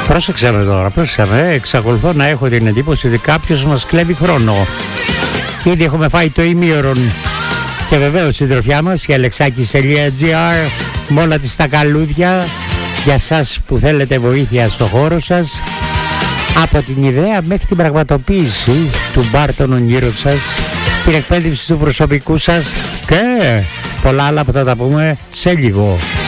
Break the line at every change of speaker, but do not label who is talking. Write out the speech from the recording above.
Πρόσεξε με τώρα, πρόσεξε με. Εξακολουθώ να έχω την εντύπωση ότι κάποιος μας κλέβει χρόνο. Ήδη έχουμε φάει το ημίωρον. Και βεβαίως συντροφιά μας η alexakis.gr με όλα τις τα καλούδια για σας που θέλετε βοήθεια στο χώρο σας, από την ιδέα μέχρι την πραγματοποίηση του μπαρ των ονείρων σας, την εκπαίδευση του προσωπικού σας και πολλά άλλα που θα τα πούμε σε λίγο.